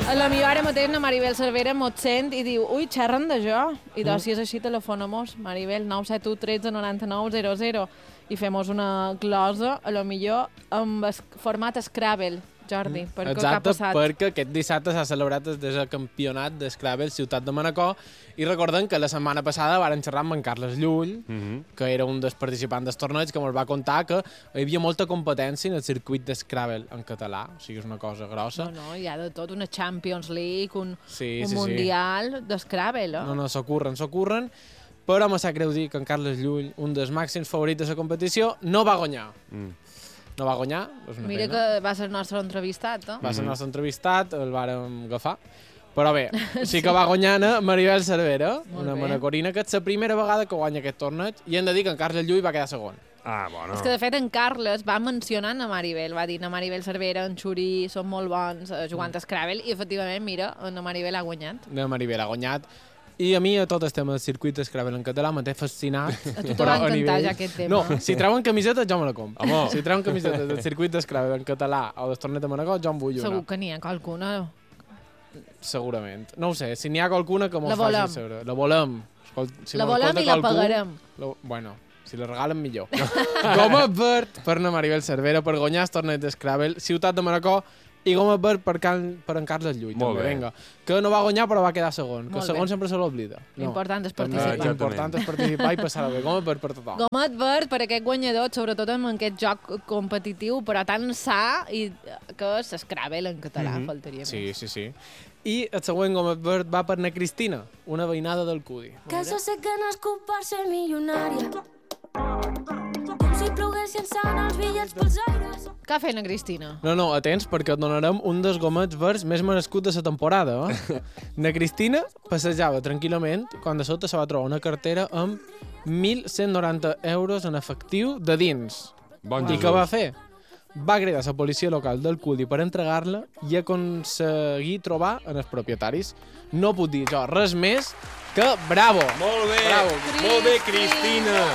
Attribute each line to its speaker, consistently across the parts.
Speaker 1: A la millor ara mateix la Maribel Cervera mos sent i diu, ui, xerren de jo. I doncs, si és així, telefona-mos, Maribel, 971 13 99 00, i fem-nos una glosa, a lo millor, amb format Scrabble, Jordi.
Speaker 2: Exacte, perquè aquest dissabte s'ha celebrat el campionat de Scrabble Ciutat de Manacor, i recordem que la setmana passada varen xerrar amb en Carles Llull, que era un dels participants del torneig, que ens va contar que hi havia molta competència en el circuit de Scrabble en català, o sigui, és una cosa grossa.
Speaker 1: No, hi ha de tot, una Champions League, un Mundial de Scrabble, eh?
Speaker 2: No, s'ocorren, però me sap greu dir que en Carles Llull, un dels màxims favorits de la competició, no va guanyar. No va guanyar, és una
Speaker 1: Mira
Speaker 2: pena.
Speaker 1: que va ser el nostre entrevistat, eh?
Speaker 2: Va ser el nostre entrevistat, el vàrem agafar. Però bé, sí que va guanyar Maribel Cervera, una manacorina, que és la primera vegada que guanya aquest torneig, i hem de dir que en Carles Llull va quedar segon.
Speaker 3: Ah, bueno.
Speaker 1: És que, de fet, en Carles va mencionant a Maribel, va dir, na Maribel Cervera, en Xuri, són molt bons jugant a Scrabble, i efectivament, mira, na Maribel ha guanyat.
Speaker 2: Na Maribel ha guanyat. I a mi tot el tema del circuit de Scrabble en català m'ha fascinat.
Speaker 1: A tu te va encantar ja aquest tema.
Speaker 2: No, si treuen camisetes jo me la compro. Si treuen camisetes del circuit de Scrabble en català o del torneig de Manacor, jo en vull una.
Speaker 1: Segur que n'hi ha qualcuna.
Speaker 2: Segurament. No ho sé, si n'hi ha qualcuna que mos
Speaker 1: volem.
Speaker 2: faci saber. La volem.
Speaker 1: La volem i la pagarem.
Speaker 2: Bueno, si la regalen millor. Goma verd per na Maribel Cervera per guanyar el torneig de Scrabble Ciutat de Manacor, i goma verd per en Carles Llull.
Speaker 3: Molt bé.
Speaker 2: Vinga. Que no va guanyar però va quedar segon. Que
Speaker 1: Molt
Speaker 2: segon
Speaker 1: bé.
Speaker 2: sempre se l'oblida.
Speaker 1: L'important és participar.
Speaker 2: L'important és participar i passar-ho bé. Goma verd per tothom.
Speaker 1: Gomet verd per aquest guanyador, sobretot en aquest joc competitiu, però tan sa i que és Scrabble en català, faltaria més.
Speaker 2: Sí. I el següent gomet verd va per na Cristina, una veïnada del Cudi.
Speaker 4: Que jo sé que he nascut per ser milionària, com si ploguessin sant els bitllets pels aires.
Speaker 1: Què ha fet na Cristina?
Speaker 2: No, atents, perquè et donarem un dels gomets verds més merescut de la temporada. Na Cristina passejava tranquil·lament quan de sota se va trobar una cartera amb 1.190 euros en efectiu de dins.
Speaker 3: Bon
Speaker 2: I què va fer? Va cridar la policia local del Cudi per entregar-la i aconseguir trobar en els propietaris. No puc dir jo res més que bravo!
Speaker 3: Molt bé,
Speaker 2: Bravo.
Speaker 3: molt bé, Cristina.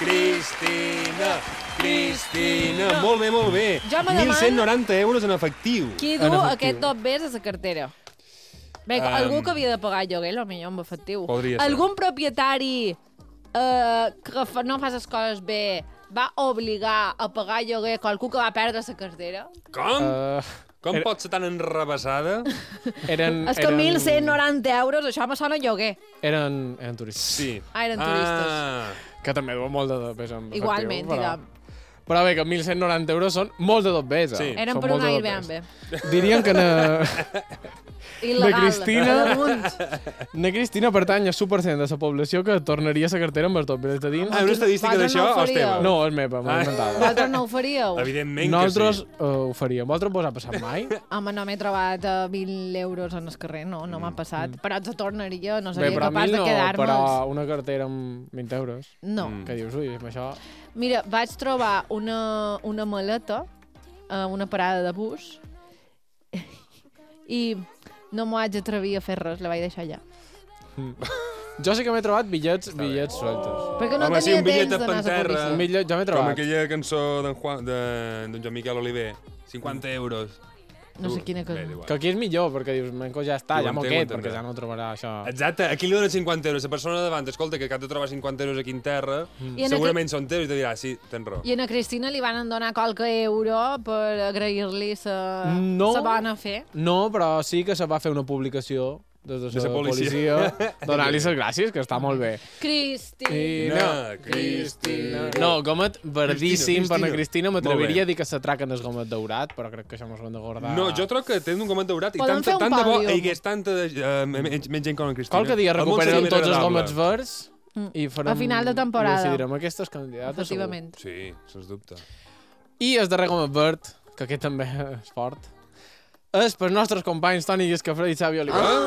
Speaker 3: Cristina, molt bé.
Speaker 1: Jo me demano
Speaker 3: 1.190 euros en efectiu.
Speaker 1: qui du aquest dos bes a la cartera. Bé, algú que havia de pagar lloguer, potser amb efectiu.
Speaker 3: Podria ser.
Speaker 1: Algun propietari que no fa les coses bé va obligar a pagar lloguer qualcú que va perdre la cartera?
Speaker 3: Com? Com pot ser tan enrebaçada?
Speaker 1: És que 1.190 euros, això me sona lloguer.
Speaker 2: Eren turistes.
Speaker 3: Sí.
Speaker 1: Eren turistes.
Speaker 2: Que també duen molt de pes en efectiu.
Speaker 1: Igualment, diguem.
Speaker 2: Però bé, que 1.190 euros són molt de dos bes.
Speaker 3: Sí.
Speaker 1: Eren per un Airbnb.
Speaker 2: Dirien que
Speaker 1: Il·legal.
Speaker 2: Na Cristina pertany a 1% de la població que tornaria la cartera amb els dos bes de dins.
Speaker 3: Una estadística d'això o és teva?
Speaker 2: No, és meva, m'ho he inventat.
Speaker 1: Vosaltres no ho faríeu?
Speaker 3: Evidentment
Speaker 2: Nosaltres
Speaker 3: que sí.
Speaker 2: ho faríem. Vosaltres vos ha passat mai?
Speaker 1: Home, no m'he trobat 1.000 euros en el carrer, no m'ha passat. Però ens tornaria, no
Speaker 2: Bé,
Speaker 1: seria
Speaker 2: però a
Speaker 1: capaç
Speaker 2: mi
Speaker 1: de
Speaker 2: no,
Speaker 1: quedar-me.
Speaker 2: però una cartera amb 20 euros.
Speaker 1: No.
Speaker 2: Què dius? Ui, amb això...
Speaker 1: Mira, vaig trobar una maleta a una parada de bus i no m'ho haig atrevir a fer res, la vaig deixar allà.
Speaker 2: Jo sí que m'he trobat bitllets sueltos.
Speaker 1: Perquè no
Speaker 3: Home, sí,
Speaker 1: tenia
Speaker 3: un bitllet
Speaker 1: temps d'anar a la
Speaker 3: penterra.
Speaker 1: policia.
Speaker 2: Un bitllet, jo m'he
Speaker 3: Com
Speaker 2: trobat.
Speaker 3: aquella cançó d'en Joan Miquel Oliver. 50 euros.
Speaker 1: No sé quina cosa.
Speaker 3: Bé, igual.
Speaker 2: Que aquí és millor, perquè dius, menco ja està,
Speaker 3: Ho
Speaker 2: ja m'ho
Speaker 3: entenc,
Speaker 2: qued, perquè ja no trobarà això.
Speaker 3: Exacte, aquí li donen 50 euros. La persona davant, escolta, que acaba de trobar 50 euros aquí en terra,
Speaker 1: I en
Speaker 3: segurament són teus i te dirà, sí, tens raó.
Speaker 1: I a Cristina li van donar qualque euro per agrair-li sa bona fe.
Speaker 2: No, però sí que se va fer una publicació des de la policia donant-li les gràcies, que està molt bé.
Speaker 1: Cristina.
Speaker 2: No, gomet verdíssim per la Cristina. M'atreviria
Speaker 3: Molt bé.
Speaker 2: a dir que s'atraquen el gomet daurat, però crec que això mos ho hem de guardar.
Speaker 3: No, jo trobo que tenen un gomet daurat i
Speaker 1: Podem fer un
Speaker 3: tant de bo
Speaker 1: pòdium.
Speaker 3: hi hagués tanta menys gent com en Cristina.
Speaker 2: Qualque dia
Speaker 3: El món
Speaker 2: recuperarem
Speaker 3: seria
Speaker 2: tots els
Speaker 3: agradable.
Speaker 2: gomets verds i farem...
Speaker 1: A final de temporada.
Speaker 2: I decidirem aquestes candidates.
Speaker 1: Efectivament.
Speaker 3: Sí, sens dubte.
Speaker 2: I el darrer gomet verd, que aquest també és fort, és per nostres companys Toni Escafré i Xavi Oliver.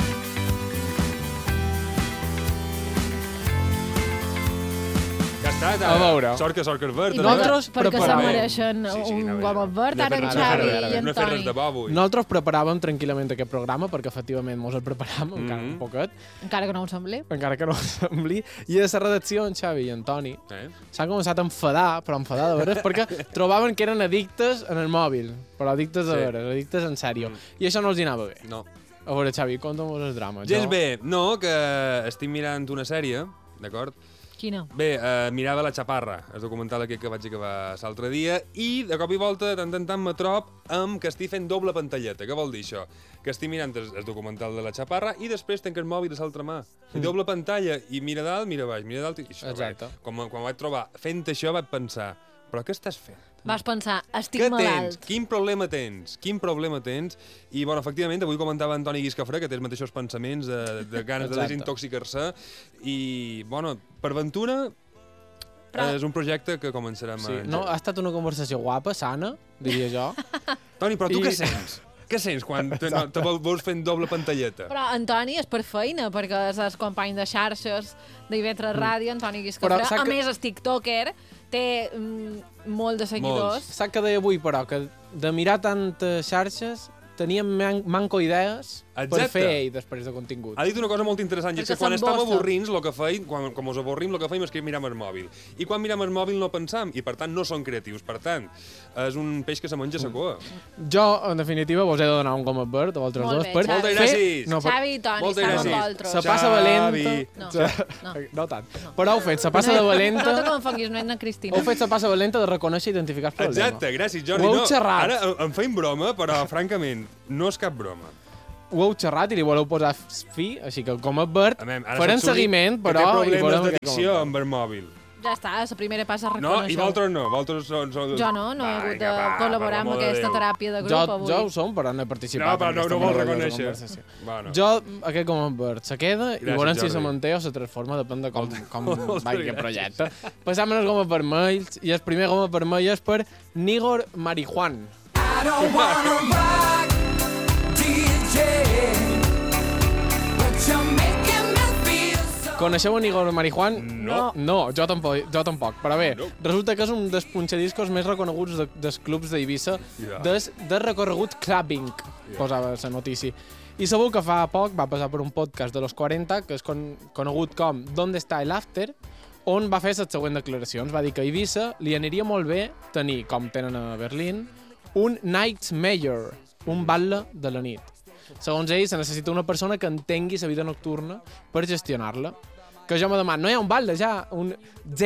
Speaker 3: Ja està,
Speaker 2: A veure.
Speaker 3: Sort que és verd.
Speaker 1: I
Speaker 2: Nosaltres
Speaker 1: perquè se
Speaker 2: preparàvem.
Speaker 1: mereixen un gom verd, ara en Xavi i en
Speaker 3: No he fet res
Speaker 1: Toni.
Speaker 3: de bo avui.
Speaker 2: Nosaltres preparàvem tranquil·lament aquest programa, perquè efectivament mos el preparàvem, encara un poquet,
Speaker 1: Encara que no ho sembli.
Speaker 2: encara que no sembli. I a la redacció, en Xavi i en Toni s'han començat a enfadar, però enfadar de veres, perquè trobaven que eren addictes en el mòbil, però addictes de veres, addictes en sèrio. I això no els hi anava bé.
Speaker 3: No.
Speaker 2: A veure, Xavi, conta'm el drama.
Speaker 3: Gens bé. No, que estic mirant una sèrie, d'acord?
Speaker 1: Quina?
Speaker 3: Bé, mirava La Chaparra, el documental aquest que vaig acabar l'altre dia, i de cop i volta, de tant en tant, me trob amb que estic fent doble pantalleta. Què vol dir això? Que estic mirant el documental de La Chaparra i després tenc el mòbil a l'altra mà. I doble pantalla, i mira dalt, mira baix, mira dalt... I això,
Speaker 2: Exacte.
Speaker 3: Quan vaig trobar fent això, vaig pensar, però què estàs fent?
Speaker 1: Vas pensar, estic
Speaker 3: Què
Speaker 1: malalt.
Speaker 3: tens? Quin problema tens? Quin problema tens? I, bueno, efectivament, avui comentava Antoni Guiscafré que té els mateixos pensaments de ganes de desintoxicar-se i, bueno, per ventura és un projecte que començarem
Speaker 2: Sí,
Speaker 3: a...
Speaker 2: no, ha estat una conversació guapa, sana, diria jo.
Speaker 3: Toni, però tu
Speaker 2: I-
Speaker 3: què sents? Què sents quan te vols fent doble pantalleta?
Speaker 1: Però Antoni és per feina, perquè és el company de xarxes d'Ivetra Ràdio, Antoni Guiscafré.
Speaker 2: Però sap
Speaker 1: A
Speaker 2: que-
Speaker 1: més, és tiktoker, té molt de seguidors.
Speaker 2: Saps què deia avui, però? Que de mirar tantes xarxes teníem manco idees per
Speaker 3: Exacte.
Speaker 2: fer ell després de contingut.
Speaker 3: Ha dit una cosa molt interessant, i és
Speaker 1: Perquè
Speaker 3: que quan estem
Speaker 1: s'embossa.
Speaker 3: avorrits, el que feim, quan ens avorrim, el que feim és que miram el mòbil. I quan miram el mòbil no pensam, i per tant no són creatius. Per tant, és un peix que se menja sa cua.
Speaker 2: Jo, en definitiva, vos he de donar un gomet verd a vosaltres
Speaker 1: Molt
Speaker 2: dos
Speaker 1: bé,
Speaker 2: per
Speaker 1: Xavi.
Speaker 3: Moltes
Speaker 2: fer...
Speaker 3: gràcies.
Speaker 2: No, per...
Speaker 1: Xavi i Toni,
Speaker 3: Moltes
Speaker 1: estan amb
Speaker 3: gràcies.
Speaker 1: vosaltres.
Speaker 2: Se passa valenta...
Speaker 3: Xavi.
Speaker 1: No.
Speaker 2: No tant. Però heu fet la passa de
Speaker 1: No
Speaker 2: valenta...
Speaker 1: te confonguis, no és na Cristina.
Speaker 2: Heu fet la passa valenta de reconèixer i identificar el problema.
Speaker 3: Exacte, gràcies, Jordi.
Speaker 2: Ho heu
Speaker 3: No,
Speaker 2: xerrat.
Speaker 3: ara em feim broma, però francament, no és cap broma.
Speaker 2: Ho heu xerrat i li voleu posar fi, així que el gomet verd
Speaker 3: Ara
Speaker 2: farem
Speaker 3: saps
Speaker 2: seguiment,
Speaker 3: que
Speaker 2: però...
Speaker 3: té
Speaker 2: i
Speaker 3: problemes
Speaker 2: veurem aquest
Speaker 3: d'addicció
Speaker 2: gomet
Speaker 3: amb el mòbil.
Speaker 1: Ja està, la primera passa a
Speaker 3: No,
Speaker 1: reconèixer.
Speaker 3: i vosaltres no. Vosaltres són...
Speaker 1: Jo no he hagut de
Speaker 3: va,
Speaker 1: col·laborar
Speaker 3: per
Speaker 1: amb
Speaker 3: l'amor de
Speaker 1: aquesta
Speaker 3: Déu.
Speaker 1: teràpia de grup
Speaker 2: Jo
Speaker 1: avui.
Speaker 2: ho som, però no he participat.
Speaker 3: No, però
Speaker 2: en aquesta
Speaker 3: no ho vols
Speaker 2: meravellosa
Speaker 3: reconèixer.
Speaker 2: conversació.
Speaker 3: Bueno.
Speaker 2: Jo, aquest gomet verd se queda i
Speaker 3: Gràcies,
Speaker 2: veurem si se
Speaker 3: Jordi.
Speaker 2: manté o se transforma, depèn de com
Speaker 3: Moltes
Speaker 2: vagi aquest
Speaker 3: gràcies.
Speaker 2: projecte. Passam als gomet vermells, i el primer gomet vermell és per Nigor Marijuan. Coneixeu a Nigor Marijuan?
Speaker 3: No.
Speaker 2: No, jo tampoc. Però bé, resulta que és un dels punxadiscos més reconeguts dels clubs d'Eivissa,
Speaker 3: Ja.
Speaker 2: de recorregut clubbing, posava la notícia. I segur que fa poc va passar per un podcast de los 40, que és conegut com ¿Dónde está el after?, on va fer les següents declaracions. Va dir que a Eivissa li aniria molt bé tenir, com tenen a Berlín, un Night Mayor, un batlle de la nit. Segons ell, se necessita una persona que entengui la vida nocturna per gestionar-la. Que jo me demano, no hi ha un batlle ja, un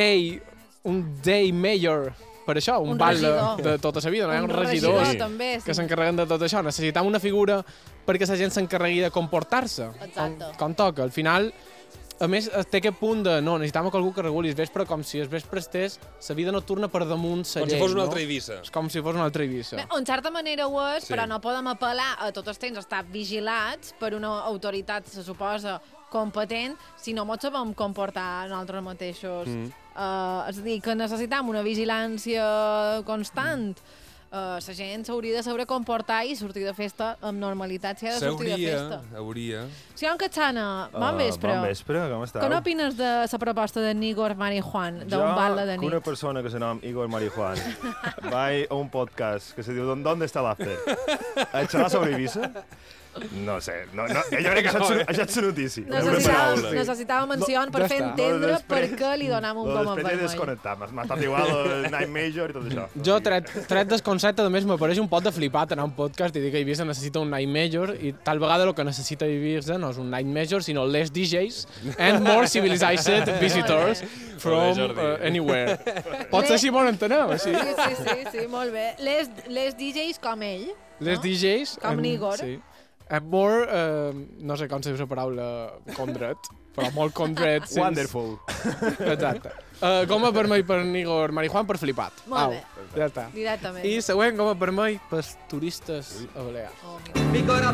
Speaker 2: day mayor, per això, un batlle
Speaker 1: regidor.
Speaker 2: de tota la vida, no hi ha
Speaker 1: Un
Speaker 2: uns
Speaker 1: regidor,
Speaker 2: regidors
Speaker 1: també, sí.
Speaker 2: que s'encarreguen de tot això. Necessitam una figura perquè la gent s'encarregui de comportar-se
Speaker 1: Exacte.
Speaker 2: com toca. Al final, a més, té aquest punt de no, necessitam qualcú que reguli el vespre com si el vespre estés la vida nocturna per damunt la
Speaker 3: Com
Speaker 2: llei.
Speaker 3: si fos una
Speaker 2: no?
Speaker 3: altra Eivissa.
Speaker 2: És com si fos una altra Eivissa.
Speaker 1: Bé, en certa manera ho és,
Speaker 3: Sí.
Speaker 1: però no podem apel·lar a tots els temps a estar vigilats per una autoritat, se suposa, competent, si no ens sabem comportar nosaltres mateixos. És a dir, que necessitam una vigilància constant. La gent s'hauria de saber comportar i sortir de festa amb normalitat si ha de sortir de festa.
Speaker 3: Hauria.
Speaker 1: Senyor Catzana, bon vespre.
Speaker 5: Bon vespre, com esteu?
Speaker 1: Què n'opines de la proposta de Nigor Marijuan, d'un batlle de
Speaker 5: que una
Speaker 1: nit?
Speaker 5: persona que se nom Igor Marijuan va a un podcast que se diu ¿Dónde está l'after? A xerrar sobre Eivissa? No sé, jo crec que això és notícia.
Speaker 1: Necessitava menció per
Speaker 2: ja
Speaker 1: fer
Speaker 2: està.
Speaker 1: entendre
Speaker 5: Després-
Speaker 1: per què li donam un gom
Speaker 5: Després he
Speaker 1: vermell.
Speaker 5: desconnectat, m'ha estat igual el Night Major i tot això.
Speaker 2: Jo, tret del concepte, a més, m'apareix un pot de flipat anar a un podcast i dir que Eivissa necessita un night major i tal vegada el que necessita Eivissa no és un night major, sinó less DJs and more civilized visitors from anywhere. Pot ser així, bon entenem, així.
Speaker 1: Sí, molt bé. Les DJs com ell.
Speaker 2: Les
Speaker 1: no?
Speaker 2: DJs...
Speaker 1: Com Nigor.
Speaker 2: Sí. And more, no sé com se diu la paraula condret, però molt condret.
Speaker 5: Wonderful.
Speaker 2: Exacte. Goma vermell per Nigor Marijuan per flipat.
Speaker 1: Molt bé.
Speaker 2: Ja està.
Speaker 1: Directament.
Speaker 2: I següent, goma vermell per turistes a Balears.
Speaker 1: Oh, mira.